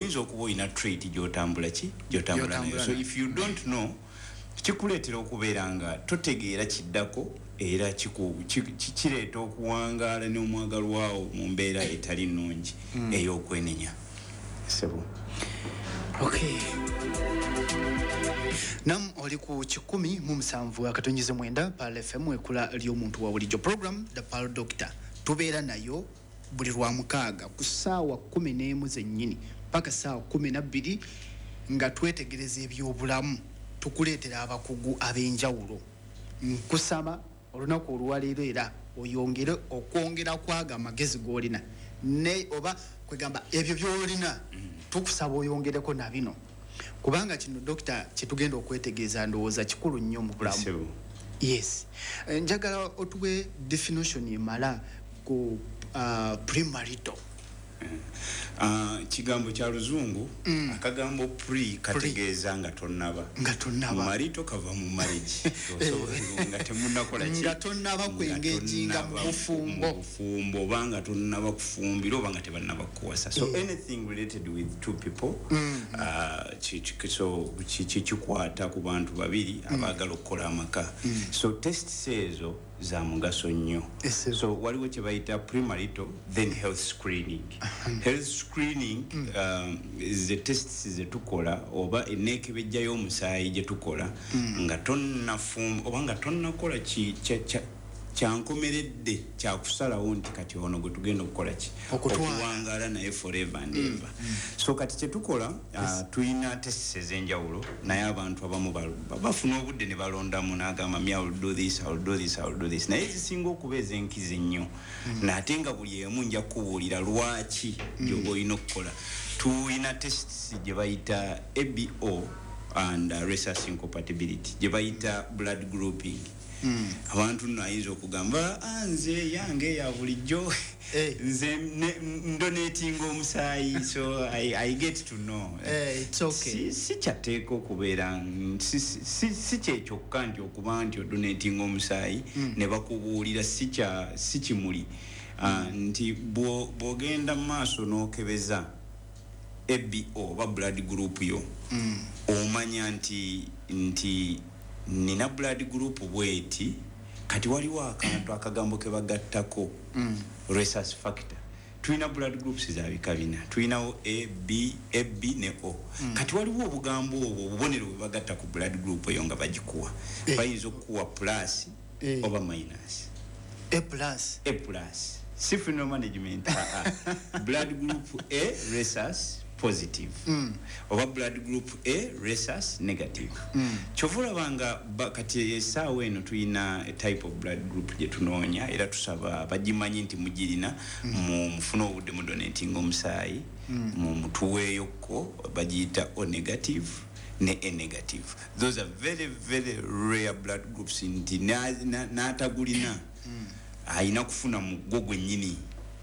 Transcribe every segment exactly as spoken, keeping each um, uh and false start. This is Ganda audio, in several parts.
oyinza okuba olina trait gy'otambula ki gy'otambula nayo. So if you don't know kikuleetera okubeera nga totegeera kiddako era kireeta okuwangaala n'omwagalwawo mu mbeera etali nnungi ey'okwenenya. Sebo. Okay. Nam oli ku kikumi mu musanvu akatonyize mwenda Pal F M ekula ly'omuntu wa bulijjo program The Pal Doctor. Tubeera nayo buli lwa mukaaga ku ssaawa kumi n'emu zennyini paka ssaawa kumi na bbiri nga twetegereza ebyobulamu tukuleetera abakugu ab'enjawulo. Nkusaba olunaku olwaleero era oyongere okwongera kwaga amagezi g'olina ne oba kwegamba ebyo by'olina tukusaba oyongereko na bino kubanga kino dokita kitugenda okwetegeeza ndowooza kikulu nnyo mu bulamu. Yes. Njagala otuwe definition emala ku uh, premarital. Uh, kigambo kya luzungu mm. akagambo pre kategeeza nga tonnaba nga tonnaba marito kava mu marriage so nga temunnakola ki nga tonnaba kwengejinga mu bufumbo bufumbo banga tonnaba kufumbira obanga tebannaba kuwasa. So yeah. anything related with two people mm. uh so kikwata ku bantu babiri mm. abagala okukola amaka mm. so test sezo za mugaso nnyo. So waliwo kye bayita premarital then health screening. Uh-huh. Health screening mm. um, is the tests ze tukola oba enekebejja y'omusaayi gye tukola mm. nga tonnafum oba nga tonnakola ki kyankomeredde kyakusalawo nti kati ono gwe tugenda okukola ki okuwangaala naye forever and ever. Mm. Mm. So kati kye tukola uh, tulina tests ez'enjawulo naye abantu abamu bafuna obudde ne balondamu n'agamba me I will do this, I will do this, I will do this. Naye zisinga okuba ez'enkizi nnyo mm. naate nga buli emu nja kubuulira lwaki gy'oba olina okukola. Tulina tests gye bayita A B O and uh, rhesus incompatibility gye bayita blood grouping. Mm. Abantu nayinza okugamba anze yange ya bulijjo hey. Nze donating omusaayi so I, I get to know hey, it's okay. Si, si chateeko kubeera si, si, si kyekyoka nti okuba nti donating omusaayi mm. ne bakubuulira si kya si kimuli uh, mm. nti bw'ogenda mu maaso n'okebeza A B O oba blood group yo mm. omanya nti nti nina blood group bweti kati waliwo akantu akagambo ke bagattako mm. rhesus factor. Tulina blood groups za bika bina tulinawo A B A B ne O mm. kati waliwo obugambo obwo obubonero bwe bagatta ku blood group eyo nga bagikuwa eh. bayinza okuwa plus eh. oba minus. A plus A plus si funeral management blood group A rhesus positive mm. oba blood group A rhesus negative. mm. Kyovula banga kati esaawa eno tulina a type of blood group gye tunoonya era tusaba bagimanyi nti mugirina mm. mu mufuna obudde mu donating omusaayi mm. mu mutuweeyokko bagiyita O negative ne A negative. Those are very very rare blood groups nti n'atagulina mm. ayina kufuna mu gwo gwennyini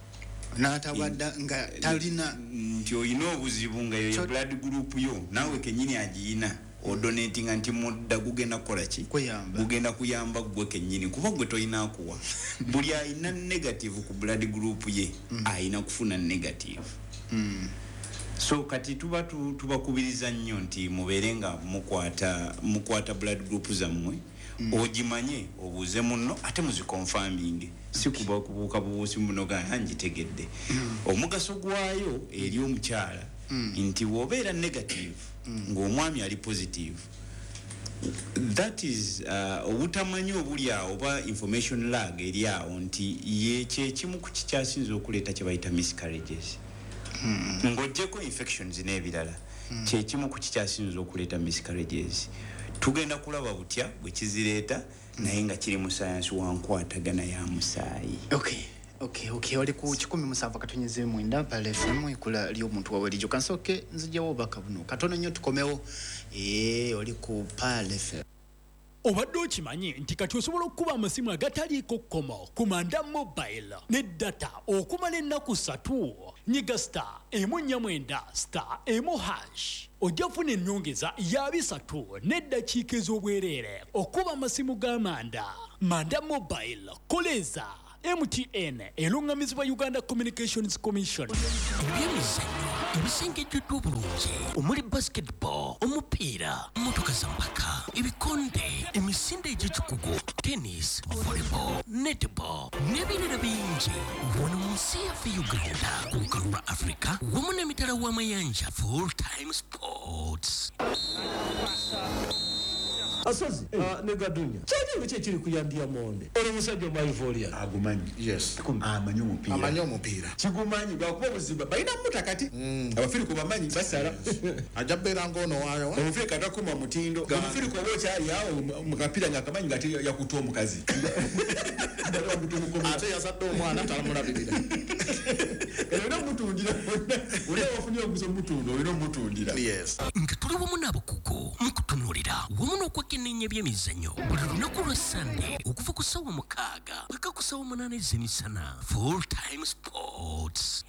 n'atabadda nga talina nti oyina obuzibu nga yo blood group yo nawe kenyini agiyina o donating anti mudda gugenda kukola ki gugenda kuyamba gwe kenyini kuba gwe toyina akuwa buli ayina negative ku blood group ye mm. ayina kufuna negative. mm. So kati tuba tu, tubakubiriza nnyo nti muberenga mukwata mukwata blood group zammwe mm. ogimanye obuze muno ate muzikonfirming si kuba kubuka bubusi muno ganjitegedde mm. omugaso gwayo eri omukyala mm. nti wobeera negative mm. ng'omwami ali positive that is uh, obutamanyi obuli awo oba information lag eri awo nti ye kyekimu ku kikyasinza okuleeta kye bayita miscarriages. Mm. ng'oggyeko infections n'ebirala mm. kyekimu ku kikyasinza okuleeta miscarriages. Tugenda kulaba butya bwe kizireeta mm. naye nga kiri mu science wankwatagana ya musaayi. Okay. Okay, okay, oli ku kikumi musanvu katonyeze mwenda Pal F M ekula ly'omuntu wa bulijjo. Kansoke nzijawo obubaka buno katono nnyo tukomewo eh oli ku Pal F M. Obadde okimanyi nti kati osobola okukuba amasimu agataliiko kkomo ku Manda Mobile ne data okumala ennaku ssatu. Nyiga star emu nnya mwenda star emu hash ojja kufuna ennyongeza ya bisatu n'eddakiika ez'obwereere okuba amasimu ga Manda. Manda Mobile koleza M T N elungamizibwa Uganda Communications Commission. Ebyemizannyo ebisengejjuddwa obulungi omuli basketball, omupiira, mmotoka za mpaka, ebikonde, emisinde egy'ekikugu, tennis, volleyball, netball n'ebirala bingi wano mu nsi yaffe Uganda ku lukalu lwa Africa wamu n'emitala w'amayanja full time sports. Asozi uh, negadunya kyali biki kiri kuyandia monde ono musajja mu Ivoria agumanyi yes amanyi omupiira amanyi omupiira kigumanyi bakuba buzimba balina mutakati mm. abafiri ko bamanyi basala ajabera ngono wayo omufiri katakuma mutindo omufiri ko bocha yawo mukapira ngakamanyi ngati yakutwa omukazi ate yasadde omwana talamulabirira era mutundira ule wafunye okuzo mutundo olino mutundira yes nga tuli wamu n'abakugu mukutunulira wamu n'okwekenneenya ebyemizannyo buli lunaku lwa Sunday okuva ku ssaawa mukaaga paka ku ssaawa munaana ez'emisana full time sports.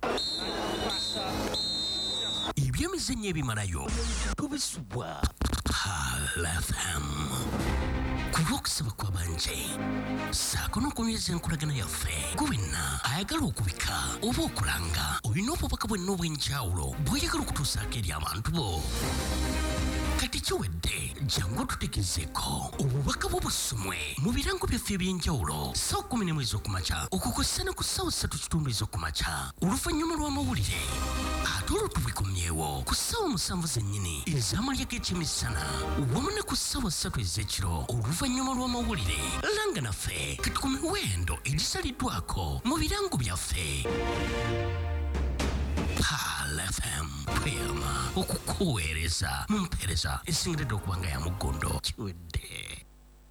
Ebyemizannyo ebimalayo tubisubwa Pal F M ku lw'okusaba kw'abanje saako n'okunyweza enkolagana yaffe gwenna ayagala okubika oba okulanga olina obubaka bwenna obw'enjawulo bw'oyagala okutuusaako eri abantu bo. Kati kiwedde jangu tutegezeeko obubaka bw'obusumwe mu birango byaffe eby'enjawulo ssaawa kumi n'emu ez'okumakya okukossana ku ssaawa ssatu kitundu ez'okumakya oluvannyuma lw'amawulire ate olwo tubikomyewo ku ssaawa musanvu zennyini ez'amalya g'ekyemisana wamu ne ku ssaawa ssatu ez'ekiro oluvannyuma lw'amawulire langa naffe kati ku miwendo egisaliddwako mu birango byaffe. Pal F M tweyama okukuweereza mu mpeereza esingiridde okuba nga ya mugondo kiwedde.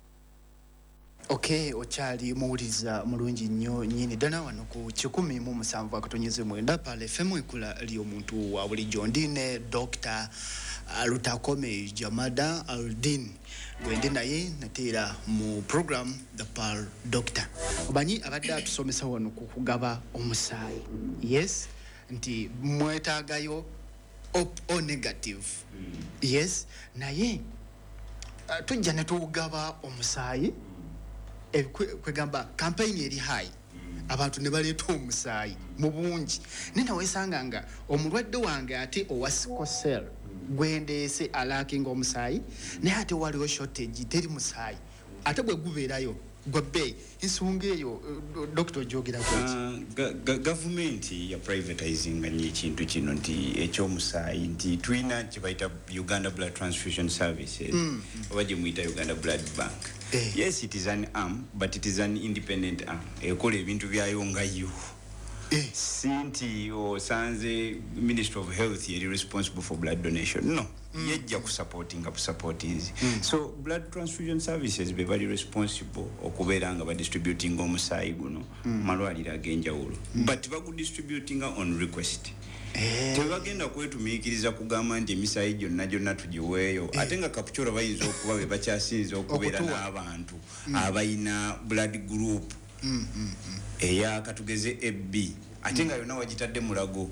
Okay, okyali muwuliza mulungi nnyo nnyini ddala wano ku kikumi mu musanvu akatonyeze mwenda Pal F M ekula ly'omuntu wa bulijjo ndine Doctor Lutakome Jamada Aldin gwende naye nateera mu program The Pal Doctor. Obanyi abadde atusomesa wano ku kugaba omusaayi. Yes, nti mwetaagayo op o negative. Mm. Yes, naye uh, tujja ne tugaba omusaayi e kwegamba campaign eri high mm. abantu ne baleeta omusaayi mu bungi nina wesanga nga omulwadde wange ate owa sickle cell mm. gwendeese alakinga omusaayi naye ate waliwo shortage teri musaayi ate bwe gubeerayo gwabbe ensonga eyo Doctor Jogera kweki government ya privatizing nnyo ekintu kino nti ekyomusaayi nti tulina kye bayita Uganda Blood Transfusion Services mm. oba gye muyita Uganda Blood Bank. Eh. Yes, it is an arm, but it is an independent arm. Ekola ebintu byayo nga yo. Eh. Sinti osanze Ministry of Health yeri responsible for blood donation. No. Mm. Yejja ku supporting up supporters. Mm. So blood transfusion services be bali responsible okubeera nga ba distributing omusaayi guno mm. malwaliro ag'enjawulo. Mm. But bagu distributing on request. Eh. Tebagenda kwetumiikiriza kugamba nti emisaayi gyonna gyonna tugiweeyo eh. ate nga kapuchora bayinza okuba be bakyasinza okubeera n'abantu mm. abayina blood group mm, mm, mm. eya katugeze A B ate nga mm. yonna wagitadde mulago.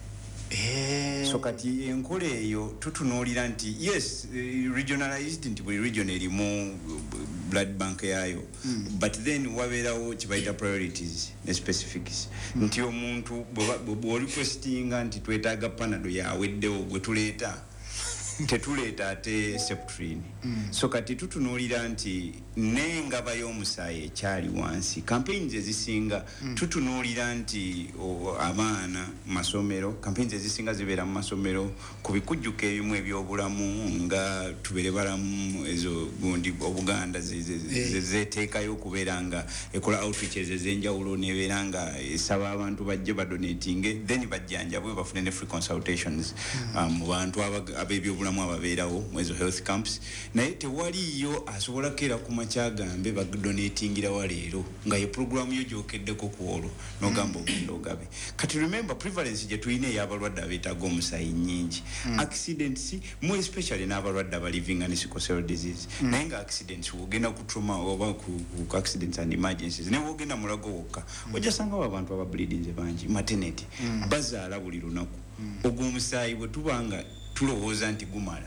Eh. So kati enkola eyo tutunuulira nti yes uh, regionalized nti buli region erimu blood bank yayo mm. but then wabeerawo kibayita priorities ne specifics mm. nti omuntu bw'olikwesitinga nti twetaaga panado yaweddewo gwe tuleeta tetuleeta ate septrin mm. so kati tutunuulira nti n'engaba y'omusaayi ekyali wansi campaigns ezisinga mm. tutunuulira nti o, abaana masomero campaigns ezisinga zibeera mu masomero ku bikujjuko ebimu ebyobulamu nga tubere balamu ezo gundi Obuganda zeteekayo okubeera nga ekola outreaches ez'enjawulo nebeera nga esaba abantu bajje badonatinge then bajjanjabwe bafune ne free consultations mu bantu ab'ebyobulamu ababeerawo mu ezo health camps naye tewaliyo asobola kera ku makyagambe badonatingira waleero nga ye program yo gyokeddeko ku olwo n'ogamba ogenda ogabe kati remember prevalence gye tulina ey'abalwadde abeetaaga omusaayi nnyingi mm. accidents more especially n'abalwadde abaliving ne sickle cell disease mm. naye nga accidents wogenda ku trauma oba ku, ku accidents and emergencies naye wogenda mulago wokka mm. ojasangawo abantu abableedinze bangi maternity mm. bazaala buli lunaku mm. ogw'omusaayi bwe tubanga tulowooza nti gumala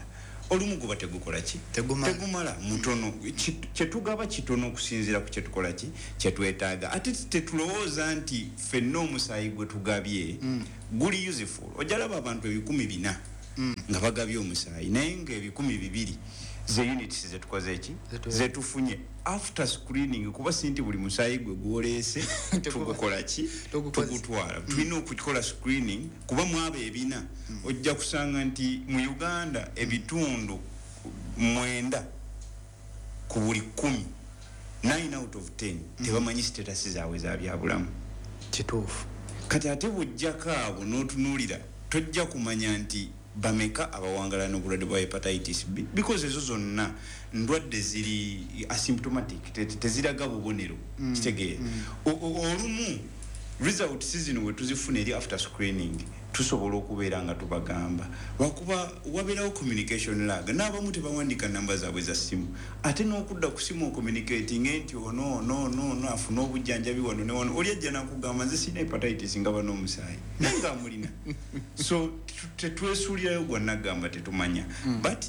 olumu guba tegukola ki tegumala mutono kyetugaba kitono okusinziira ku kyetukola ki kyetwetaaga ate tetulowooza nti ffenna omusaayi gwe tugabye mm. guli useful ojalaba abantu ebikumi bina mm. nga bagabye omusaayi naye nga ebikumi bibiri ze units zetukoze eki zetufunye after screening kuba sinti buli musaayi gwe gwoleese tugukola ki tugutwala tulina okukola screening kuba mwaba ebina mm. ojja kusanga nti mu Uganda ebitundu mwenda ku buli kumi nine out of ten mm. tebamanyi status zaabwe za byabulamu kituufu kati ate bujjako abo n'otunuulira tojja kumanya nti bameka abawangala n'obulwadde bwa hepatitis B because ezo zonna ndwadde ziri asymptomatic teziraga bubonero mm. kitegeera mm. olumu result season we tuzifuna eri after screening tusobola okubeera nga tubagamba lwakuba wabeerawo communication lag n'abamu tebawandika namba zaabwe za simu ate n'okudda ku simu ocommunicating nti ono no no no afuna obujjanjabi wano ne wano oli ajja n'akugamba nze sina hepatitis nga bano omusaayi naye nga mulina so tetwesuulirayo gwonna gamba tetumanya mm. but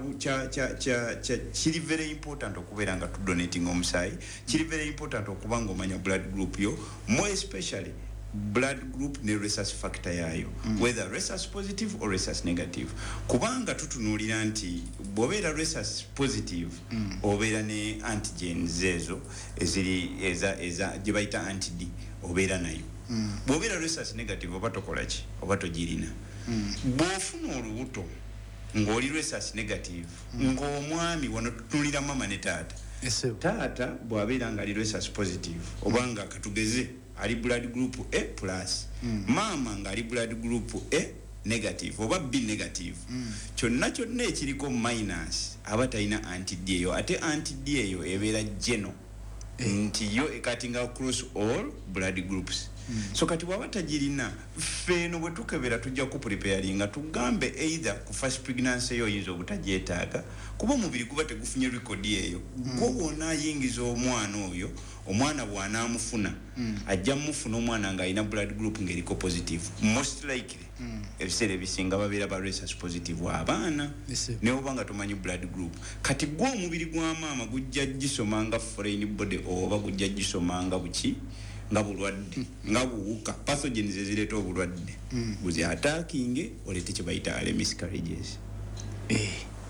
kiri very important okubeera nga tudonating omusaayi kiri very important okuba nga omanya blood group yo more especially blood group ne rhesus factor yayo mm. whether rhesus positive or rhesus negative kubanga tutunuulira nti bw'obeera rhesus positive mm. obeera ne antigens ezo eziri eza eza gye bayita anti-D obeera nayo mm. bw'obeera rhesus negative oba tokola ki oba togirina mm. bw'ofuna olubuto ng'oli rhesus negative mm. ng'omwami wano tutunuulira mama ne taata yes, taata bw'abeera nga ali rhesus positive obanga katugeze ali blood group A plus mm. mama nga ali blood group A negative oba B negative mm. kyonna kyonna ekiriko minus aba talina anti-D eyo ate anti-D eyo ebeera geno eh. nti yo ekatinga across all blood groups mm. so kati bwaba tagirina ffeeno bwe tukebera tujja ku preparinga tugambe either ku first pregnancy eyo oyinza obutagyetaaga kuba omubiri guba tegufunye record eyo mm. gwo wona ayingiza omwana oyo omwana bw'anaamufuna mm. ajja mufuna omwana nga alina blood group ng'eriko positive most likely mm. ebiseera ebisinga babeera ba rhesus positive abaana yes, naye oba nga tomanyi blood group kati gwo omubiri gwa maama gujja gisoma nga foreign body oba gujja gisoma nga buki nga bulwadde mm. nga buwuka pathogens ezireeta obulwadde mm. buzi attacking oleete kye bayita early miscarriages eh.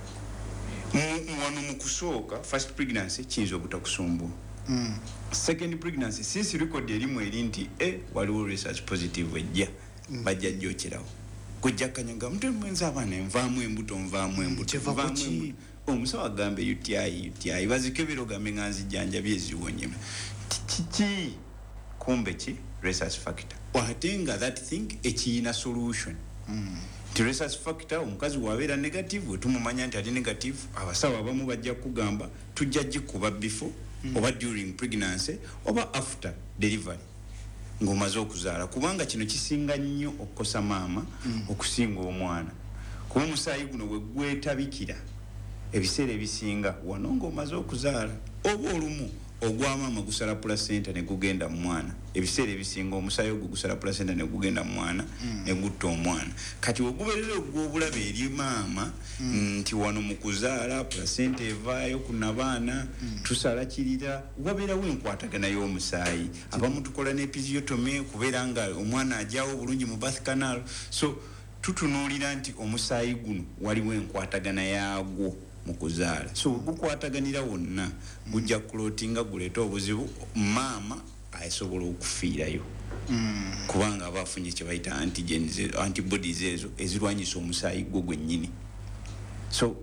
wano mu kusooka first pregnancy kiyinza obutakusumbua mm. second pregnancy since record erimu eri nti eh waliwo research positive ejja mm. bajja jjokerawo kujja kanyaga mtu mwenza abana envaamu embuto nvaamu embuto nvaamu omusawo agambe U T I U T I bazikebero gambe nganzi janja byeziwonyema kiki kumbe ki research factor watenga that thing ekiina solution mm. ti research factor omukazi wabeera negative tumumanya nti ali negative abasawo abamu bajja kugamba tujja gikuba before mm. oba during pregnancy oba after delivery ng'omaze okuzaala kubanga kino kisinga nnyo okukosa maama mm. okusinga omwana kuba omusaayi guno we gwetabikira ebiseera ebisinga wano ng'omaze okuzaala oba olumu ogwa maama gusala placenta ne gugenda mu mwana ebiseera ebisinga omusaayi ogwo gusala placenta ne gugenda mu mwana mm. ne gutta omwana kati oguberera ogw'obulabe eri maama mm. nti wano mu kuzaala placenta evaayo kuna baana mm. tusala kirira wabeerawo enkwatagana y'omusaayi abamu tukola n'episiotomy kubeera nga omwana ajyawo bulungi mu birth canal so tutunuulira nti omusaayi guno waliwo enkwatagana yaagwo mukuzaala so gukwataganira wonna gujja kulotinga guleeta obuzibu maama asobola okufiirayo mm. kubanga abafunye kye bayita antigens antibodies ezo ezirwanyisa omusaayi gwo gwennyini so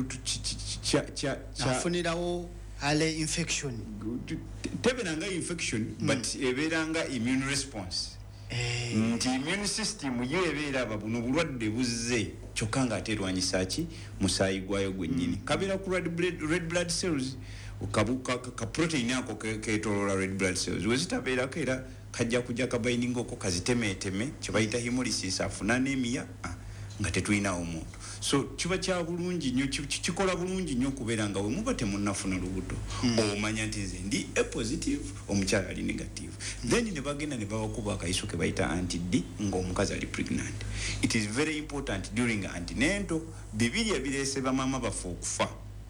afunirawo ale infection tebeeranga infection mm. but ebeeranga immune response Hey. nti immune system yo ebeera buno bulwadde buzze kyokka nga aterwanyisa ki musaayi gwayo gwennyini mm. kabeera ku red blood, red blood cells ukabuka ka protein ako ketolola red blood cells wezitabeerako era kajja kujja kabaininga oko kazitemeeteme kye bayita hemolysis afuna anemia ah. nga tetulina omuntu. So kiba kya bulungi nnyo, kikola bulungi nnyo kubeera nga we muba temunnafuna lubuto omanya nti nze ndi a positive, omukyala ali negative. Then ne bagenda ne babakuba akayiso ke bayita anti-D ng'omukazi ali pregnant. It is very important during antenatal. Bibilia bireese bamama bafe okufa.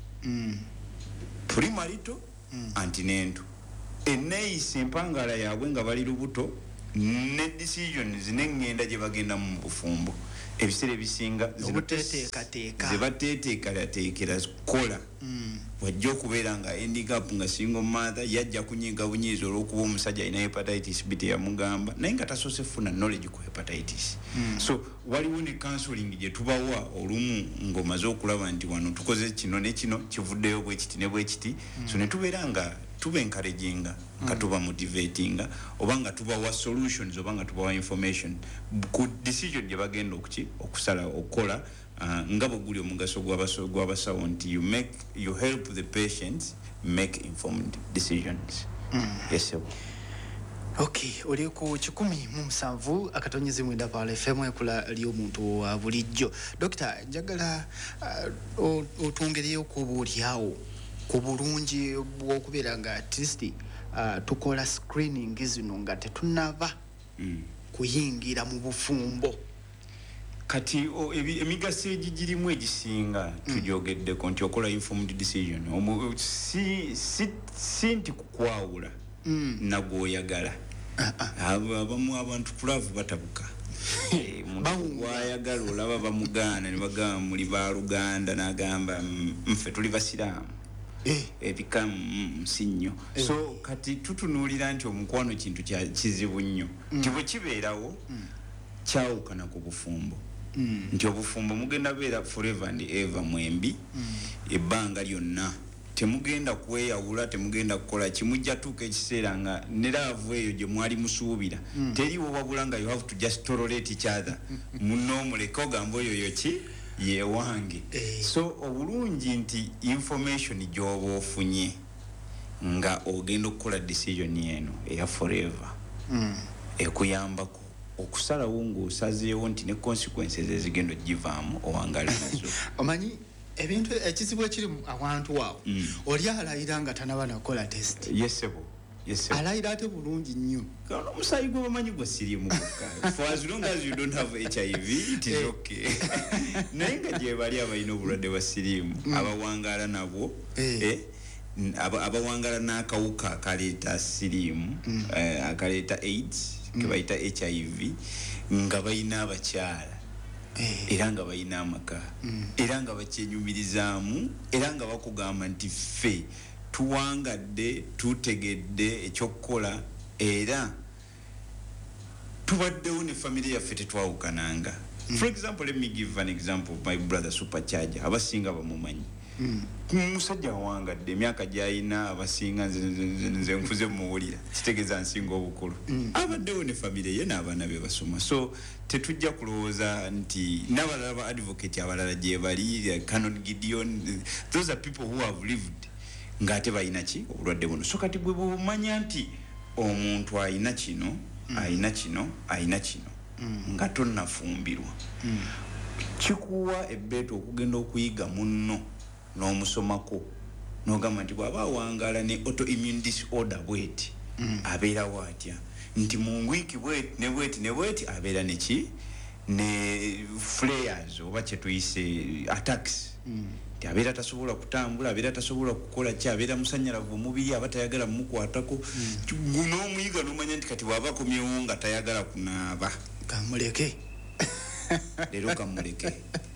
Primarito, antenatal. Enneeyisa empangala yaabwe nga bali lubuto ne decisions n'engenda gye bagenda mu bufumbo. Ebiseera ebisinga zebateeteekerateekera kola wajja okubeera nga ending up nga single mother yajja kunyiga bunyiizi olw'okuba omusajja alina hepatitis B teyamugamba naye nga tasoose funa knowledge ku hepatitis. So waliwo ne counseling gye tubawa olumu ng'omaze okulaba nti wano tukoze kino ne kino kivuddeyo bwe kiti ne bwe kiti. So ne tubeera nga tuba encouraginga nga tuba motivatinga oba nga tubawa solutions oba nga tubawa information ku decision gye bagenda okuki okusala okukola nga bwe guli omugaso gw'abasawo nti you make you help the patients make informed decisions. Yes sir. Okay, oli ku kikumi mu musanvu akatonyeze mwenda pala F M ekula liyo muntu wa bulijjo. Doctor, njagala uh, otwongereyo ku bulyawo ku bulungi bw'okubeera nga at least uh, tukola screening zino nga tetunava mm. kuyingira mu bufumbo. Kati emigaso egirimu egisinga tujogeddeko nti okola informed decision omu si si si nti kukwawula mm. nagwoyagala abamu abantu kulavu batabuka bawayagala olaba bamugaana ne bagamba muli ba Luganda n'agamba mfe tuli basiraamu ebika msinyo so kati tutunuulira nti omukwano kintu kya kizibu nnyo nti bwe kibeerawo kyawukana ku bufumbo nti obufumbo mugenda beera forever and ever mwembi ebbanga lyonna temugenda kweyawula temugenda kukola kimujja tuuka ekiseera nga ne laavu eyo gye mwali musuubira teriwo wabula nga you have to just tolerate each other munno omuleka ogamba oyo yo ki yewange so obulungi nti information gy'oba ofunye nga ogenda okukola decision eno eya forever ekuyambako okusalawo ng'osazeewo nti ne consequences ezigenda ogivaamu owangala nazo omanyi ebintu ekizibu ekiri awantu awo oli alayira nga tanaba nakola test yesebo yesebo alayira ate bulungi nnyo kana omusayi gwe bamanyi gwa siriimu gokka for as long as you don't have H I V it is okay naye nga gye bali abalina obulwadde bwa siriimu abawangala nabwo eh abawangala n'akawuka akaleeta siriimu akaleeta AIDS ke bayita H I V nga bayina abakyala era nga bayina amaka era nga bakyenyumirizaamu era nga bakugamba nti ffe tuwangadde tutegedde ekyokukola era tubaddewo ne family yaffe tetwawukananga. For example, let me give an example of my brother Supercharger abasinga bamumanyi musajja wangadde emyaka gy'ayina abasinga nze nfuze muwulira kitegeeza nsinga obukulu abaddewo ne family ye n'abaana be basoma so tetujja kulowooza nti n'abalala ba advocate abalala gye bali Canon Gideon those are people who have lived ng'ate balina ki obulwadde buno so kati gwe bw'omanya nti omuntu ayina kino ayina kino ayina kino nga tonnafumbirwa kikuwa ebbeeto okugenda okuyiga munno n'omusomako n'ogamba nti bw'aba awangala ne autoimmune disorder bweti abeera watya nti mu wiiki bweti ne bweti ne bweti abeera neki ne flares oba kye tuyise attacks nti abeera tasobola kutambula abeera tasobola kukola ki abeera musanyalavu omubiri aba tayagala mumukwatako n'omuyiga n'omanya nti kati bw'aba akomyewo nga tayagala kunaaba kamuleke leero kamuleke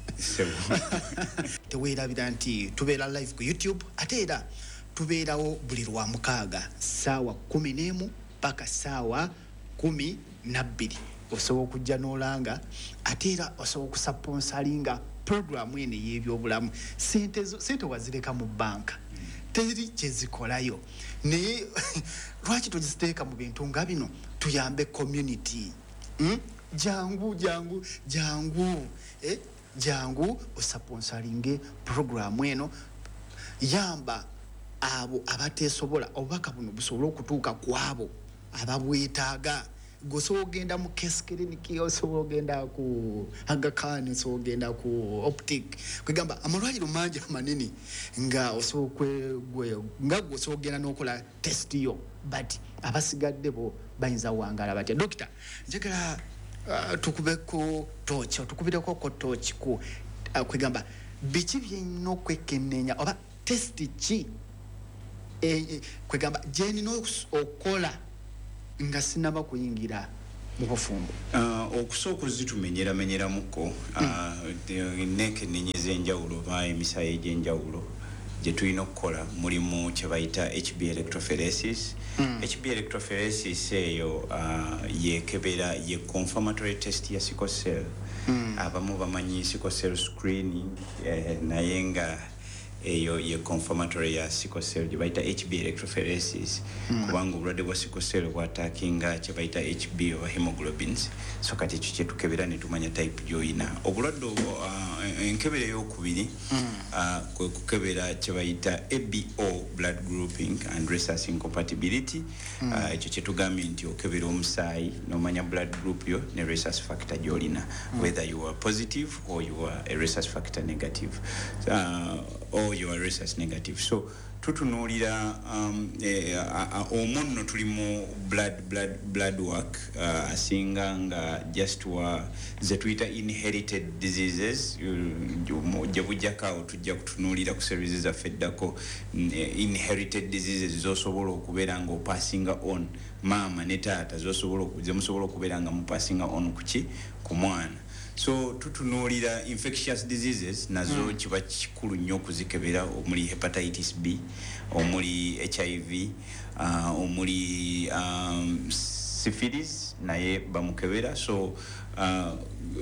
teweerabira nti tubeera live ku YouTube ate era tubeerawo buli lwa mukaaga ssaawa kumi n'emu paka ssaawa kumi na bbiri osobola okujja n'olanga ate era osobola okusaponsalinga programu eno ey'ebyobulamu sente sente wazireka mu banka teri kyezikolayo naye lwaki tugiziteeka mu bintu nga bino tuyambe community hmm? jangu jangu jangu eh? jangu osponsoringe programu eno yamba abo abatesobola obubaka buno busobola okutuuka kwabo ababwetaaga gosobola ogenda mu case clinic osobola ogenda ku Aga Khan osobola ogenda ku optic kwegamba amalwaliro mangi amanene nga osobola kwegwe nga gosobola ogenda n'okola test yo but abasigadde bo bayinza wangala batya doctor njagala uh, tukubeko tochi tukubireko ko tochi ku uh, kwegamba biki byino kwekenenya oba test ki eh, kwegamba jeni no okola nga sinaba kuyingira mu bufumbo uh, okusooka zitumenyera menyera muko uh, neke nenyeze enjawulo ba emisaye egy'enjawulo gye tulina okukola mulimu kye bayita H B electrophoresis. mm. H B electrophoresis eyo uh, yekebera ye confirmatory test ya sickle cell. mm. abamu bamanyi sickle cell screening eh, naye nga eyo ye confirmatory ya sickle cell gye bayita H B electrophoresis. mm. kubanga obulwadde bwa sickle cell bwatakinga kye bayita H B oba hemoglobins, so kati ekyo kye tukebera ne tumanya type gy'oyina. Obulwadde uh, enkebera ey'okubiri mm. uh, kwe kukebera kye bayita A B O blood grouping and rhesus incompatibility. mm. uh, ekyo kye tugambye nti okebera omusaayi n'omanya blood group yo ne rhesus factor gy'olina, mm. whether you are positive or you are a rhesus factor negative. uh, or you are rhesus negative. So tutunuulira um, eh, omunno tulimu blood blood blood work uh, asinga nga just wa ze tuita inherited diseases gye bujjako tujja kutunuulira ku series zaffe eddako. Inherited diseases zosobola okubeera nga opassinga on maama ne taata zosobola zemusobola okubeera nga mupassinga on kuki ku mwana. So tutunuulira infectious diseases nazo mm. kiba kikulu nnyo okuzikebera, omuli hepatitis B, omuli H I V, uh, omuli um, syphilis naye bamukebera. So uh,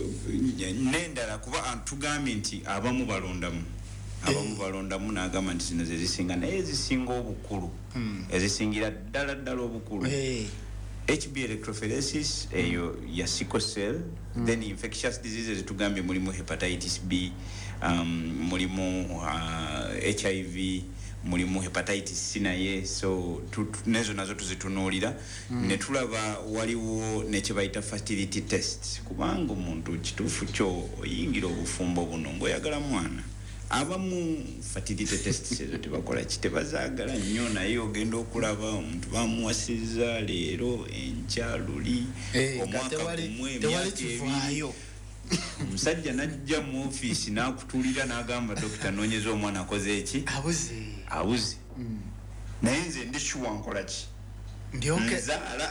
nendala kuba tugambye nti abamu balondamu abamu balondamu n'agamba nti zino ze zisinga naye ezisinga obukulu mm. ezisingira ddala ddala obukulu hey. H B electrophoresis eyo ya sickle cell. mm. Then infectious diseases tugambye mulimu hepatitis B, um, mulimu uh, H I V, mulimu hepatitis C naye. So nezo nazo tuzitunuulira. mm. ne tulaba waliwo ne kye bayita fertility test, kubanga omuntu kituufu kyo oyingira obufumbo buno ng'oyagala mwana. Abamu fertility tests ezo tebakola ki, tebazaagala nnyo, naye ogenda okulaba omuntu bamuwasizza leero enkya luli omwaka gumwe emyaka ebiri. Omusajja najja mu ofiisi n'akutuulira n'agamba dokita noonyeza omwana akoze eki abuze abuze. mm. naye nze ndi shuwa nkola ki nzaala.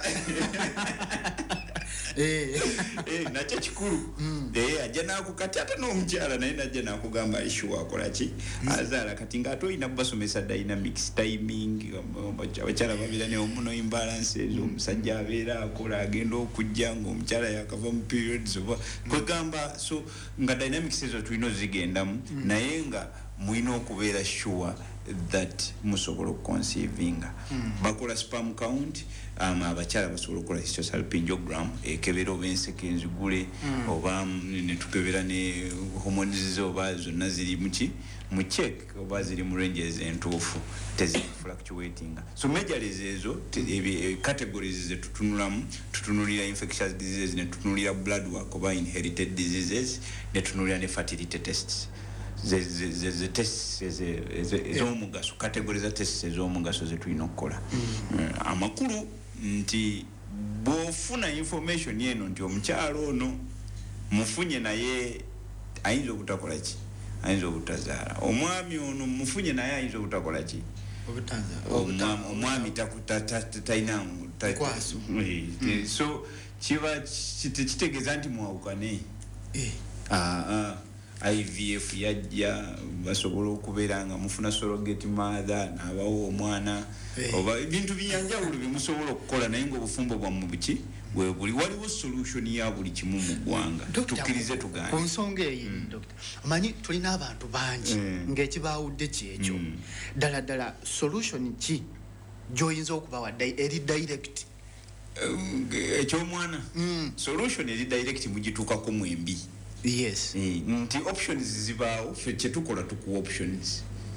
eh eh nakyo kikulu. mm. eh ajja nakukati ate n'omukyala naye najja nakugamba ishu akola ki mm. azaala. Kati ng'ate olina kubasomesa dynamics timing, abakyala babeera ne hormonal imbalances, omusajja abeera akola agenda okujja ng'omukyala yakava mu periods oba kwegamba. So nga dynamics ezo tulina ozigendamu mm. naye nga mulina okubeera sure that musobola okunceiving. mm. bakola sperm count, um, abakyala basobola okukola hysterosalpingogram ekebera oba enseke enzigule mm. oba ne tukebera ne hormones oba zonna ziri muki mu check oba ziri mu ranges entuufu tezi fluctuating. So majors ezo categories ze tutunulamu, tutunulira infectious diseases ne tutunulira blood work oba inherited diseases ne tutunulira ne fertility tests. ze ze ze ze tests ze ezomugaso categories za tests ezomugaso ze tulina okukola. mm. uh, amakulu nti bwofuna information yeno nti omukyalo ono mufunye naye ayinza obutakola ki, ayinza obutazaala. Omwami ono mufunye naye ayinza obutakola ki, obutazaala. Omwami talina kwaso. So kiba kitegeeza nti mwawukane. ah I V F yajja basobola okubeera nga mufuna surrogate mother n'abawo omwana oba ebintu byanjawulo bimusobola okukola naye ng'obufumbo bwammwe buki bwe buli. Waliwo solution ya buli kimu mu ggwanga, tukkirize tugaane ku nsonga eyo. Doctor amanyi tulina abantu bangi ng'ekibaawudde kyekyo ddala ddala solution ki gy'oyinza okubawa eri direct eky'omwana? Solution eri direct mugituukako mwembi. Yes. nti options zibaawo, ffe kye tukola tukuwa options.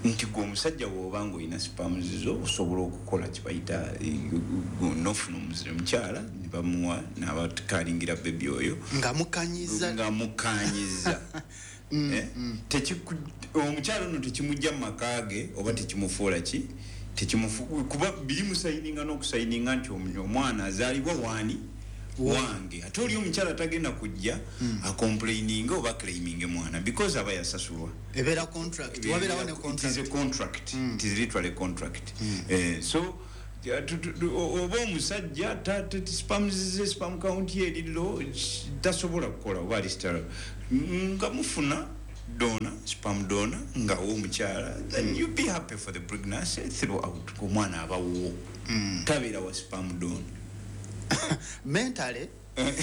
nti gwe omusajja bw'obanga olina spams zo osobola okukola kibayita nofuna omuzire mukyala ne bamuwa n'abakalingira bebi oyo nga mukanyiza nga mukanyiza mm, eh? mm. omukyala ono tekimujja mu maka ge oba tekimufuula ki kuba biri musayininga n'okusayininga nti omwana azaalibwa waani wange ate oli omukyala tagenda kujja mm. acomplaining oba claiming mwana because aba yasasulwa ebera contract wabera wane contract it is a contract mm. it is literally a contract mm. eh, so oba omusajja spam spam count ye lilo tasobola kukola oba listara nga mufuna dona spam dona nga omukyala then mm. you be happy for the pregnancy throughout omwana abawo mm. tabira wa spam dona mentally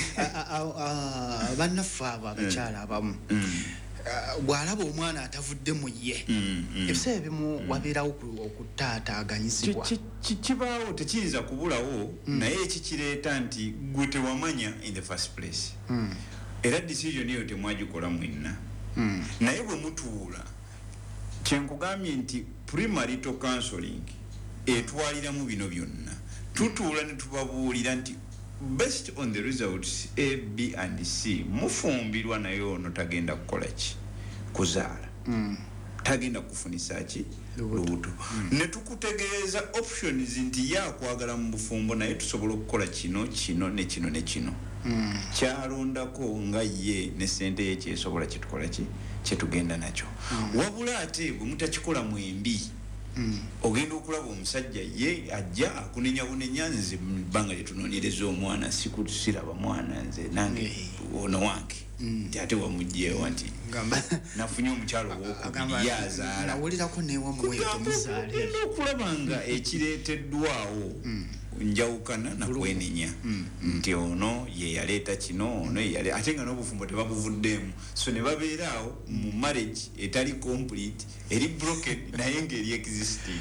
bannaffe abo abakyala abamu bw'alaba omwana atavudde mu ye ebiseera ebimu wabeerawo okutaataaganyizibwa kibaawo tekiyinza kubulawo naye ekikireeta nti gwe tewamanya in the first place era decision eyo temwagikola mwenna naye bwe mutuula kyenkugambye nti premarital counseling etwaliramu bino byonna tutuula ne tubabuulira nti based on the results A, B and C mufumbirwa naye ono tagenda kukola ki kuzaala mm. tagenda kufunisa ki lubuto mm. ne tukutegeeza options nti yakwagala mu bufumbo naye tusobola okukola kino kino ne kino ne kino mm. kyalondako nga ye ne sente ye kyesobola kitukola ki kyetugenda nakyo mm. wabula ate bwe mutakikola mwembi Mm. ogenda okulaba omusajja ye ajja akunenya bunenya nze bbanga lyetunoonyereza omwana sikusiraba mwana nze nange ono wange nti ate wamugjeewa nti nafunye omukyalo owokubiri yazaala nawulirako newamuweyo temuzaale okulaba nga ekireeteddwawo njawukana nakwenenya nti ono ye yaleeta kino ono yale ate nga n'obufumbo tebabuvuddemu so ne babeeraawo mu marriage etali complete eri broken naye ng'eri existing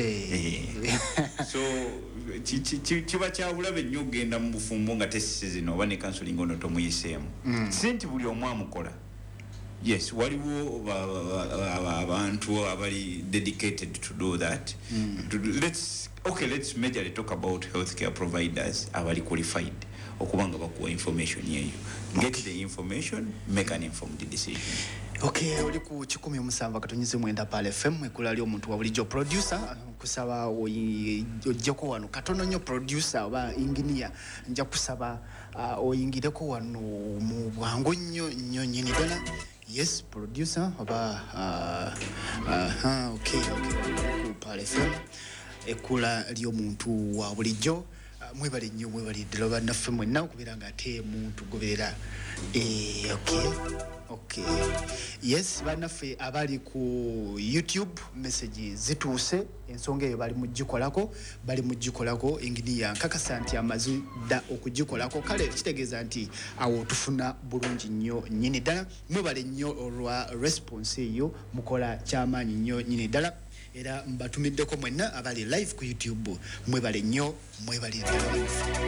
so kiba kyabulabe nnyo okgenda mu bufumbo nga tesise zino oba ne counseling ono tomuyiseemu si nti buli omu amukola yes waliwo abantu abali dedicated to do that let's okay let's majorly talk about healthcare providers abali qualified okubanga bakuwa information yeyo get the information make an informed decision. Okay, oli ku kikumi omusanvu akatonyize mwenda pale F M ekula lyo omuntu wa bulijjo producer kusaba ojjeko wano katono nnyo producer oba engineer nja kusaba uh, oyingireko wano mu bwangu nnyo nnyo nyini ddala. Yes, producer oba uh, uh, okay okay ku pale F M ekula lyo omuntu wa bulijjo uh, mwebale nnyo mwebale ddala bannaffe mwenna okubeera nga ate muntu goberera eh okay okay yes bannaffe abali ku YouTube message zituuse ensonga eyo bali mugikolako bali mugikolako engineer nkakasa nti amazu da okugikolako kale kitegeeza nti awo tufuna bulungi nnyo nyini ddala mwebale nnyo olwa response eyo mukola kyamaanyi nnyo nyini ddala era mbatumiddeko mwenna abali live ku YouTube mwebale nnyo mwebale ddala.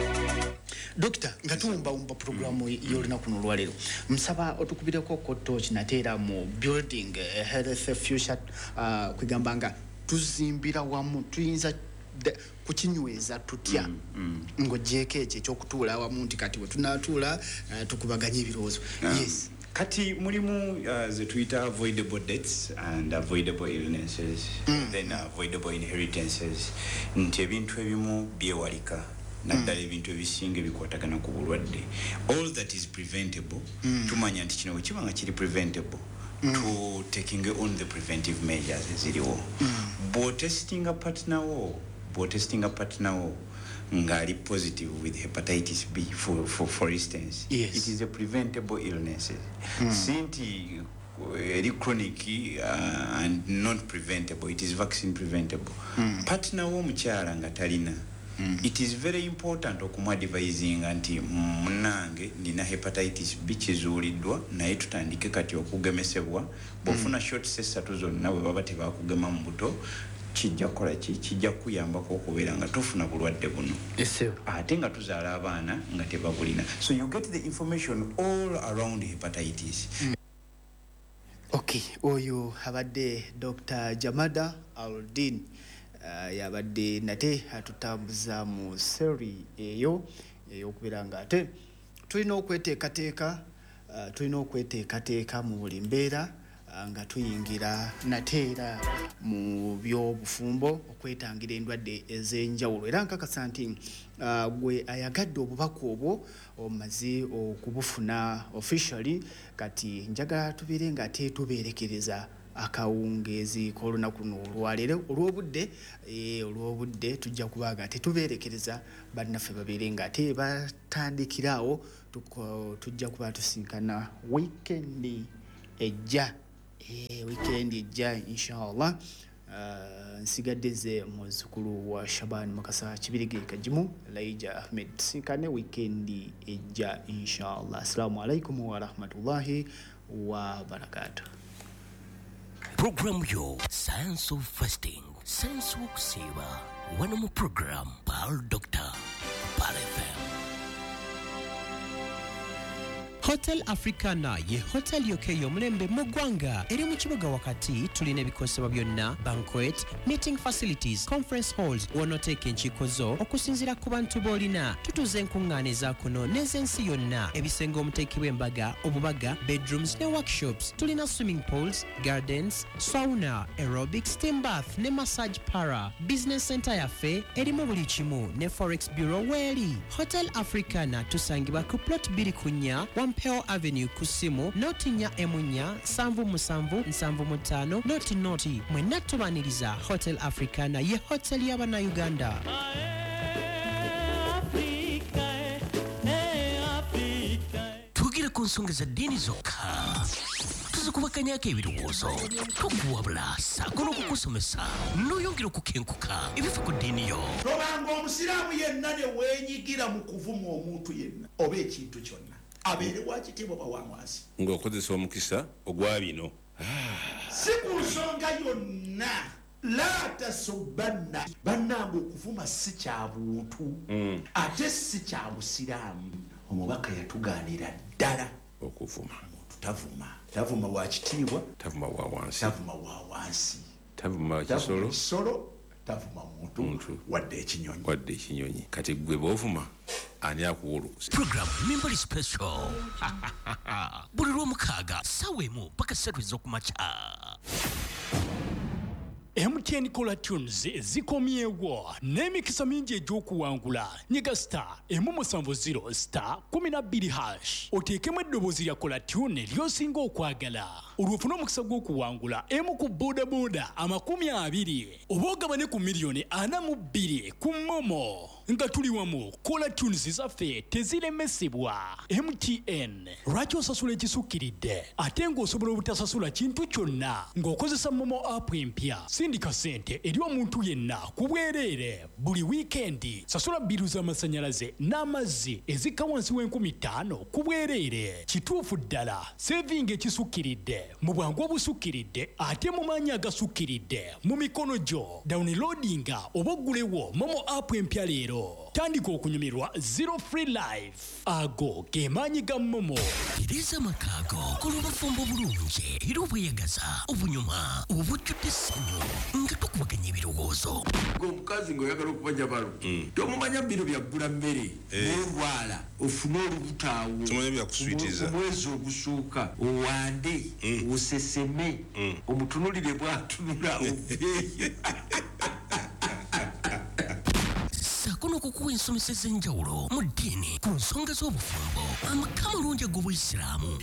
Doctor ngatumba umba programu yolina kuno lwalero msaba otukubireko ko torch natera mu building uh, health future uh, kwigambanga tuzimbira wamu tuyinza kukinyweza tutya mm, mm. ngo jeke eche kyokutula wamu nti kati we tunatula uh, tukubaganye ebirozo um. Yes kati mulimu uh, ze tuita avoidable deaths and avoidable illnesses mm. then uh, avoidable inheritances nti ebintu ebimu byewalika naddala ebintu ebisinga ebikwatagana ku bulwadde all that is preventable mm. tumanya nti kino kiba nga kiri preventable mm. to taking on the preventive measures eziriwo mm. bw'otestinga partner wo bw'otestinga partner wo ngali positive with hepatitis B for, for, for instance yes. It is a preventable illness mm. sinti eri chronic uh, and not preventable it is vaccine preventable mm. partner wo mukyala nga talina Mm. It is very important okumadvising anti munange nina hepatitis B kizuuliddwa naye tutandike kati okugemesebwa bofuna mm. short sessatu zonna bwe baba tebakugema mu buto kijja kola ki kijja kuyambako okubeera nga tufuna bulwadde buno ate nga tuzaala abaana nga tebabulina so you get the information all around hepatitis mm. Okay. okay oyo abadde Doctor Jamada Aldin uh, yabadde nate atutambuza mu seri eyo ey'okubeera nga ate tulina okweteekateeka uh, tulina okweteekateeka mu buli mbeera uh, nga tuyingira nate era mu by'obufumbo okwetangira endwadde ez'enjawulo era nkakasa nti uh, gwe ayagadde obubaka obwo omaze okubufuna officially kati njagala tubeere nga ate tubeerekereza akawungeezi k'olunaku luno olwaleero olw'obudde eh, olw'obudde tujja kuba nga ate tubeerekereza bannaffe babeere nga ate batandikiraawo tujja kuba tusinkana weekendi ejja eh, weekendi ejja inshallah. Uh, nsigadde ze muzzukulu wa Shaban Makasa Kibirige Kajimu Laija Ahmed sinkane weekendi ejja inshallah. Assalamu alaikum wa rahmatullahi wa barakatuh. Program yo Science of Fasting, Science of Kusiba, one more program, Pal Doctor, Pal F M. Hotel Africana ye hotel yoke yomulembe mu ggwanga eri mu kibuga wakati tulina ebikosebwa byonna banquet, meeting facilities, conference halls wonoteeka enkiiko zo okusinziira ku bantu b'olina tutuze enkuŋŋaana ezaakuno n'ez'ensi yonna ebisenge omuteekebwa embaga obubaga bedrooms ne workshops tulina swimming pools, gardens, sauna, aerobics, steam bath ne massage para. Business center yaffe erimu buli kimu ne forex bureau weeri. Hotel Africana tusangibwa ku plot bbiri kunnya Peo Avenue Kusimu, noti nya emunya, sanvu musanvu, nsanvu mutano, noti noti. Mwenna tubaniriza Hotel Africana ye hotel y'abana Uganda. Tugira ku nsonga za ddiini zokka. Tuzikubakanyako ebirowoozo tokuwabula saako n'okukusomesa n'oyongera okukenkuka ebifa ku ddiini yo. Tobanga omusiraamu yenna ne weenyigira mu kuvuma omuntu yenna oba ekintu kyonna abeere wakitiibwa bawangwasi ng'okozesa omukisa ogwa bino si ku nsonga yonna la tasobbanna bannange okuvuma si kya buntu ate si kya busiraamu. Omubaka yatugaanira ddala okuvuma tavuma tavuma wa kitiibwa tavuma wa wansi tavuma wa wansi tavuma kisolo kisolo tavuma muntu wadde ekinyonyi wadde ekinyonyi kati gwe b'ovuma ani akuwuluza. Program Mimbali Special buli lw'omukaaga ssaawa emu paka ssatu ez'okumakya. M T N Cola Tunes zikomyewo n'emikisa mingi egy'okuwangula nyiga star emu musanvu zero star kumi na bbiri hash oteekemu eddoboozi lya Cola Tune ly'osinga okwagala olw'ofuna omukisa gw'okuwangula emu ku boodabooda amakumi abiri oba ogabane ku miliyoni ana mu bbiri ku Momo nga tuli wamu. Cola Tunes zaffe teziremesebwa. M T N lwaki osasula ekisukkiridde ate ng'osobola obutasasula kintu kyonna ng'okozesa Momo app empya. Sindika sente eri omuntu yenna ku bwereere buli wiikendi. Sasula bbiru z'amasannyalaze n'amazzi ezikka wansi w'enkumi ttaano ku bwereere. Kituufu ddala saving ekisukkiridde mu bwangu obusukkiridde ate mu maanyi agasukkiridde mu mikono gyo. Downloadinga oba oggulewo Momo app empya leero. Tandika okunyumirwa zero free life. Ago ge maanyi ga Momo. Tereza amakaago kolobafumbo bulungi era obweyagaza obunyuma obujjudde essanyu nga tukubaganya ebirowoozo. Omukazi ng'oyagala okubanja balo tomumanya bino byaggula mmere n'olwala ofune olubutaawo omwezi ogusooka owande oseseme omutunulire bw'atunula oveeyo. Saako n'okukuwa ensomesa ez'enjawulo mu ddiini ku nsonga z'obufumbo amaka amalungi ag'Obuyisiraamu.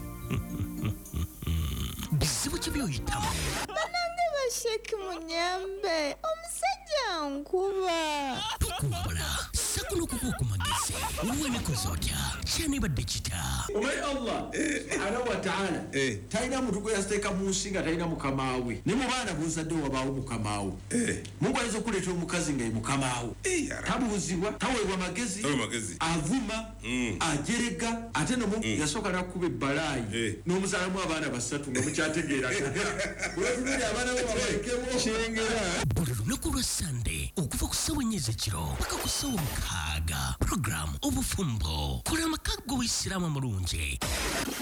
Bizibu ki by'oyitamu? Banange basheki munyambe omusajja nkuba. Tukuwabula saako n'okukuwa ku magezi w'emikozi otya kyanibadde kita. Omanyi Allah subhanahu wa ta'ala talina muntu gwe yasteeka mu nsi nga talina mukamaawe ne mu baana b'ozadde wabaawo mukamaawo. Mungu ayinza okuleeta omukazi nga ye mukamaawo tabuuzibwa taweebwa magezi avuma ajerega ate nomu yasooka n'akkuba ebbalaayi n'omuzaalamu abaana basatu nga mukyategeera olwatululi abaana bo babalekemo kyengera. Buli lunaku lwa Sande okuva ku ssaawa ennya ez'ekiro paka ku ssaawa mukaaga program obufumbo kola amaka g'Obuyisiraamu amalungi.